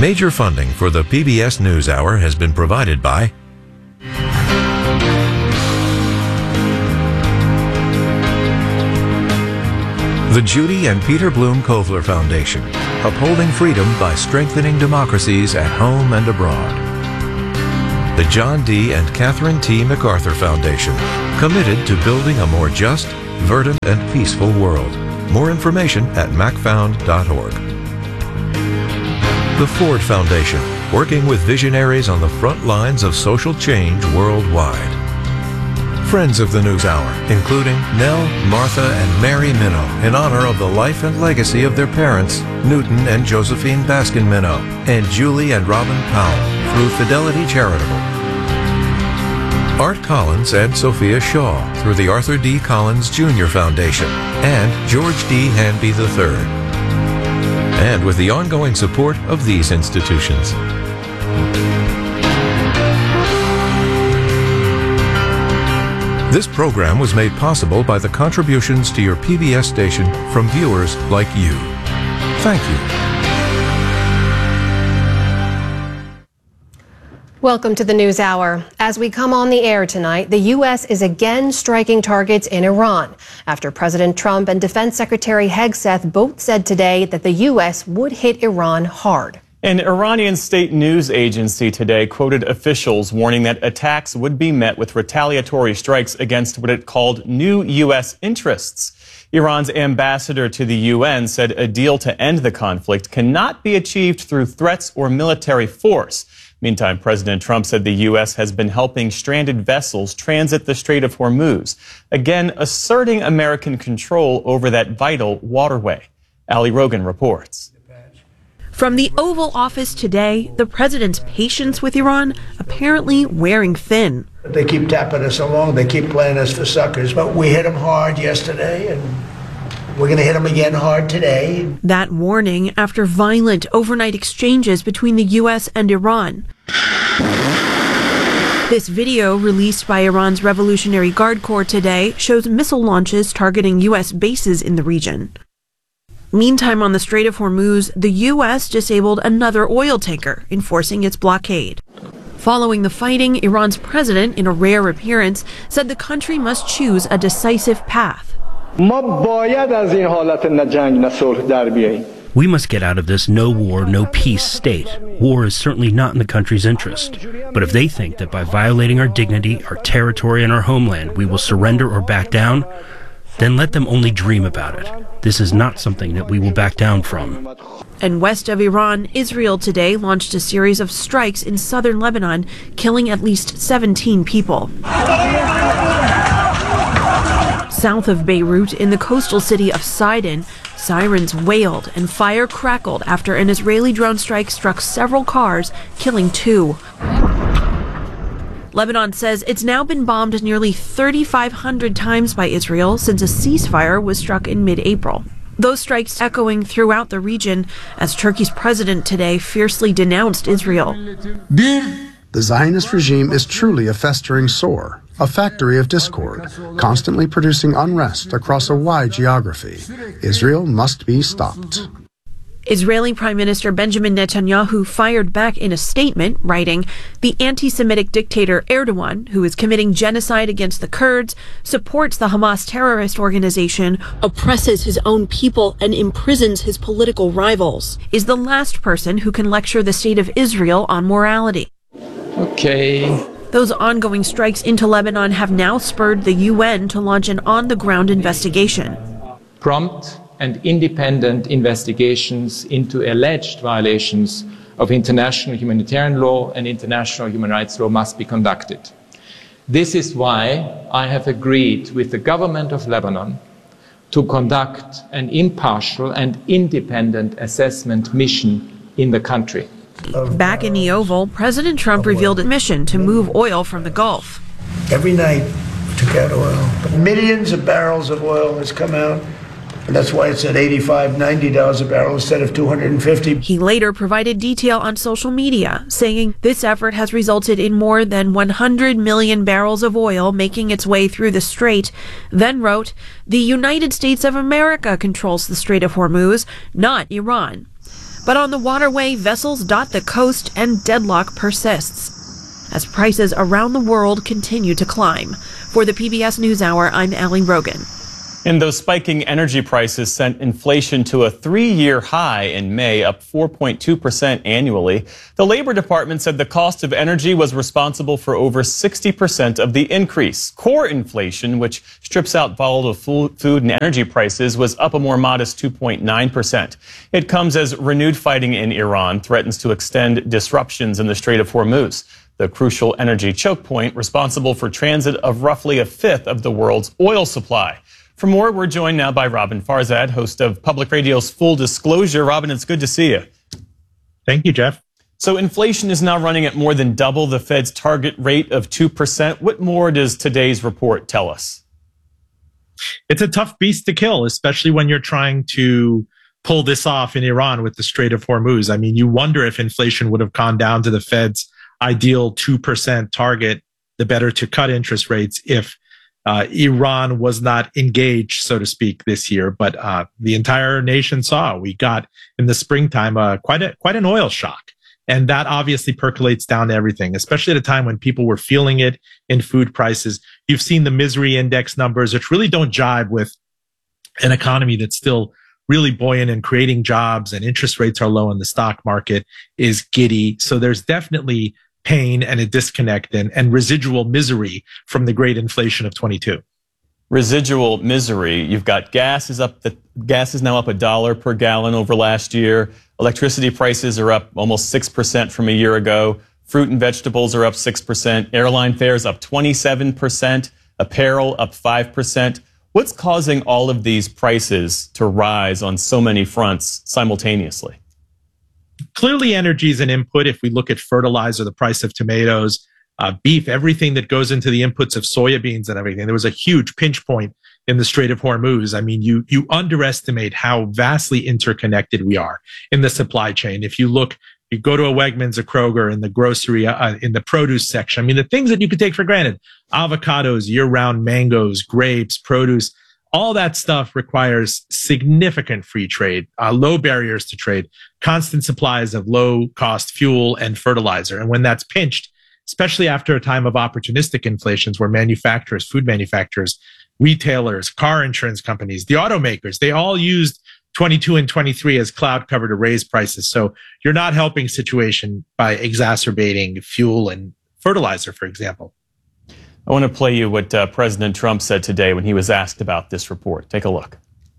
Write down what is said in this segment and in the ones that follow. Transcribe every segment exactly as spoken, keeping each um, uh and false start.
Major funding for the P B S NewsHour has been provided by the Judy and Peter Bloom Kovler Foundation, upholding freedom by strengthening democracies at home and abroad. The John D. and Catherine T. MacArthur Foundation, committed to building a more just, verdant, and peaceful world. More information at mac found dot org. The Ford Foundation, working with visionaries on the front lines of social change worldwide. Friends of the NewsHour, including Nell, Martha, and Mary Minow, in honor of the life and legacy of their parents, Newton and Josephine Baskin Minow, and Julie and Robin Powell, through Fidelity Charitable. Art Collins and Sophia Shaw, through the Arthur D. Collins Junior Foundation, and George D. Hanby the third. And with the ongoing support of these institutions. This program was made possible by the contributions to your P B S station from viewers like you. Thank you. Welcome to the NewsHour. As we come on the air tonight, the U S is again striking targets in Iran after President Trump and Defense Secretary Hegseth both said today that the U S would hit Iran hard. An Iranian state news agency today quoted officials warning that attacks would be met with retaliatory strikes against what it called new U S interests. Iran's ambassador to the U N said a deal to end the conflict cannot be achieved through threats or military force. Meantime, President Trump said the U S has been helping stranded vessels transit the Strait of Hormuz, again asserting American control over that vital waterway. Ali Rogan reports. From the Oval Office today, the president's patience with Iran apparently wearing thin. They keep tapping us along. They keep playing us for suckers. But we hit them hard yesterday, and we're going to hit them again hard today. That warning after violent overnight exchanges between the U S and Iran. This video, released by Iran's Revolutionary Guard Corps today, shows missile launches targeting U S bases in the region. Meantime, on the Strait of Hormuz, the U S disabled another oil tanker, enforcing its blockade. Following the fighting, Iran's president, in a rare appearance, said the country must choose a decisive path. We must get out of this no war, no peace state. War is certainly not in the country's interest. But if they think that by violating our dignity, our territory, and our homeland, we will surrender or back down, then let them only dream about it. This is not something that we will back down from. And west of Iran, Israel today launched a series of strikes in southern Lebanon, killing at least seventeen people. South of Beirut, in the coastal city of Sidon, sirens wailed and fire crackled after an Israeli drone strike struck several cars, killing two. Lebanon says it's now been bombed nearly thirty-five hundred times by Israel since a ceasefire was struck in mid-April. Those strikes echoing throughout the region as Turkey's president today fiercely denounced Israel. The Zionist regime is truly a festering sore, a factory of discord, constantly producing unrest across a wide geography. Israel must be stopped. Israeli Prime Minister Benjamin Netanyahu fired back in a statement, writing, "The anti-Semitic dictator Erdogan, who is committing genocide against the Kurds, supports the Hamas terrorist organization, oppresses his own people, and imprisons his political rivals, is the last person who can lecture the state of Israel on morality." Okay. Those ongoing strikes into Lebanon have now spurred the U N to launch an on-the-ground investigation. Prompt and independent investigations into alleged violations of international humanitarian law and international human rights law must be conducted. This is why I have agreed with the government of Lebanon to conduct an impartial and independent assessment mission in the country. Back in the Oval, President Trump revealed a mission to move oil from the Gulf. Every night we took out oil. But millions of barrels of oil has come out. And that's why it's at eighty-five, ninety dollars a barrel instead of two hundred fifty. He later provided detail on social media, saying this effort has resulted in more than one hundred million barrels of oil making its way through the strait. Then wrote, "The United States of America controls the Strait of Hormuz, not Iran." But on the waterway, vessels dot the coast and deadlock persists as prices around the world continue to climb. For the P B S NewsHour, I'm Allie Rogan. And those spiking energy prices sent inflation to a three-year high in May, up four point two percent annually. The Labor Department said the cost of energy was responsible for over sixty percent of the increase. Core inflation, which strips out volatile food and energy prices, was up a more modest two point nine percent. It comes as renewed fighting in Iran threatens to extend disruptions in the Strait of Hormuz, the crucial energy choke point responsible for transit of roughly a fifth of the world's oil supply. For more, we're joined now by Robin Farzad, host of Public Radio's Full Disclosure. Robin, it's good to see you. Thank you, Jeff. So inflation is now running at more than double the Fed's target rate of two percent. What more does today's report tell us? It's a tough beast to kill, especially when you're trying to pull this off in Iran with the Strait of Hormuz. I mean, you wonder if inflation would have gone down to the Fed's ideal two percent target, the better to cut interest rates if Uh, Iran was not engaged, so to speak, this year, but uh, the entire nation saw. We got in the springtime uh, quite a quite an oil shock, and that obviously percolates down to everything, especially at a time when people were feeling it in food prices. You've seen the misery index numbers, which really don't jibe with an economy that's still really buoyant and creating jobs, and interest rates are low, and the stock market is giddy. So there's definitely pain and a disconnect and, and residual misery from the great inflation of twenty-two. Residual misery. You've got gas is up. The gas is now up a dollar per gallon over last year. Electricity prices are up almost six percent from a year ago. Fruit and vegetables are up six percent. Airline fares up twenty-seven percent. Apparel up five percent. What's causing all of these prices to rise on so many fronts simultaneously? Clearly, energy is an input. If we look at fertilizer, the price of tomatoes, uh, beef, everything that goes into the inputs of soybeans and everything, there was a huge pinch point in the Strait of Hormuz. I mean, you you underestimate how vastly interconnected we are in the supply chain. If you look, you go to a Wegmans, a Kroger, in the grocery, uh, in the produce section, I mean, the things that you could take for granted, avocados, year-round mangoes, grapes, produce, all that stuff requires significant free trade, uh, low barriers to trade, constant supplies of low-cost fuel and fertilizer. And when that's pinched, especially after a time of opportunistic inflations where manufacturers, food manufacturers, retailers, car insurance companies, the automakers, they all used twenty-two and twenty-three as cloud cover to raise prices. So you're not helping situation by exacerbating fuel and fertilizer, for example. I want to play you what uh, President Trump said today when he was asked about this report. Take a look.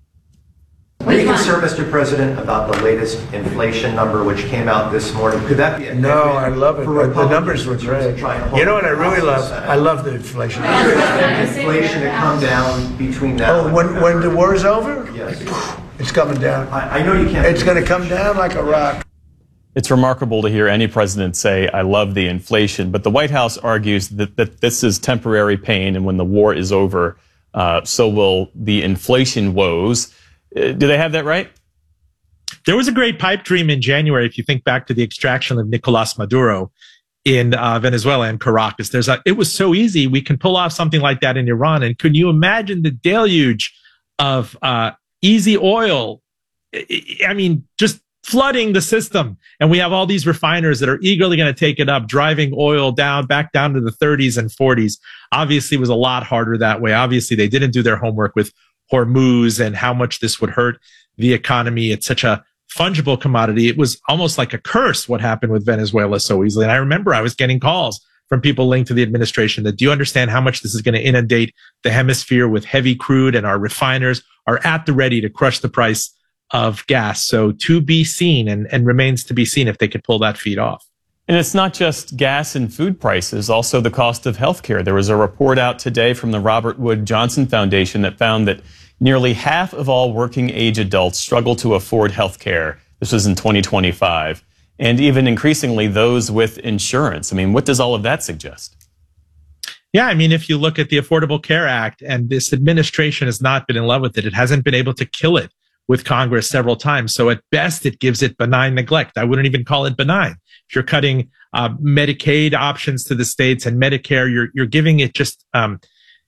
Are you concerned, Mister President, about the latest inflation number which came out this morning? Could that be a No, I love it. The numbers were great. You know what I really love? I love the inflation. Inflation to come down between now Oh, and when, when the war is over? Yes. It's coming down. I, I know you can't. It's going to come down like a rock. It's remarkable to hear any president say, I love the inflation, but the White House argues that, that this is temporary pain, and when the war is over, uh, so will the inflation woes. Uh, do they have that right? There was a great pipe dream in January, if you think back to the extraction of Nicolas Maduro in uh, Venezuela and Caracas. There's a, it was so easy. We can pull off something like that in Iran. And can you imagine the deluge of uh, easy oil? I mean, just flooding the system. And we have all these refiners that are eagerly going to take it up, driving oil down, back down to the thirties and forties. Obviously, it was a lot harder that way. Obviously, they didn't do their homework with Hormuz and how much this would hurt the economy. It's such a fungible commodity. It was almost like a curse what happened with Venezuela so easily. And I remember I was getting calls from people linked to the administration that, do you understand how much this is going to inundate the hemisphere with heavy crude, and our refiners are at the ready to crush the price of gas. So to be seen, and, and remains to be seen if they could pull that feat off. And it's not just gas and food prices, also the cost of healthcare. There was a report out today from the Robert Wood Johnson Foundation that found that nearly half of all working age adults struggle to afford healthcare. This was in twenty twenty-five. And even increasingly those with insurance. I mean, what does all of that suggest? Yeah, I mean, if you look at the Affordable Care Act, and this administration has not been in love with it, it hasn't been able to kill it with Congress several times. So at best, it gives it benign neglect. I wouldn't even call it benign. If you're cutting uh, Medicaid options to the states and Medicare, you're you're giving it just um,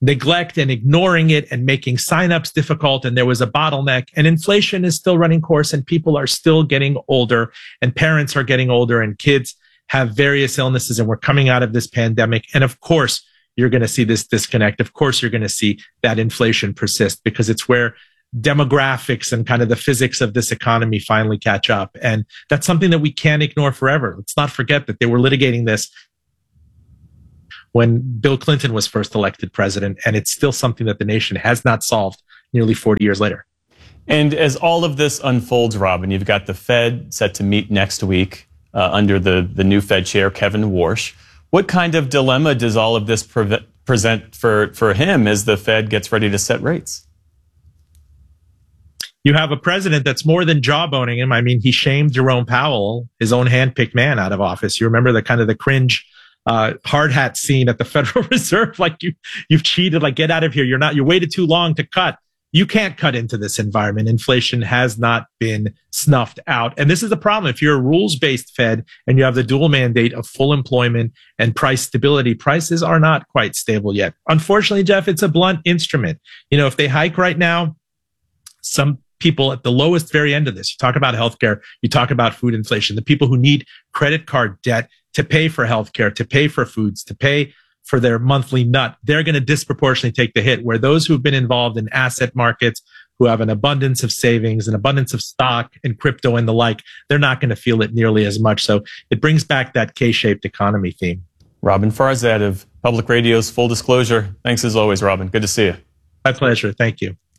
neglect and ignoring it and making signups difficult. And there was a bottleneck, and inflation is still running course, and people are still getting older, and parents are getting older, and kids have various illnesses, and we're coming out of this pandemic. And of course, you're going to see this disconnect. Of course, you're going to see that inflation persist, because it's where demographics and kind of the physics of this economy finally catch up. And that's something that we can't ignore forever. Let's not forget that they were litigating this when Bill Clinton was first elected president, and it's still something that the nation has not solved nearly forty years later. And as all of this unfolds, Robin, you've got the Fed set to meet next week uh, under the, the new Fed chair, Kevin Warsh. What kind of dilemma does all of this pre- present for, for him as the Fed gets ready to set rates? You have a president that's more than jawboning him. I mean, he shamed Jerome Powell, his own handpicked man, out of office. You remember the kind of the cringe uh, hard hat scene at the Federal Reserve, like you, you've cheated, like get out of here. You're not, you waited too long to cut. You can't cut into this environment. Inflation has not been snuffed out. And this is the problem. If you're a rules-based Fed and you have the dual mandate of full employment and price stability, prices are not quite stable yet. Unfortunately, Jeff, it's a blunt instrument. You know, if they hike right now, some people at the lowest very end of this, you talk about healthcare, you talk about food inflation, the people who need credit card debt to pay for healthcare, to pay for foods, to pay for their monthly nut, they're going to disproportionately take the hit, where those who've been involved in asset markets, who have an abundance of savings, an abundance of stock and crypto and the like, they're not going to feel it nearly as much. So it brings back that K-shaped economy theme. Robin Farzad of Public Radio's Full Disclosure. Thanks as always, Robin. Good to see you. My pleasure. Thank you.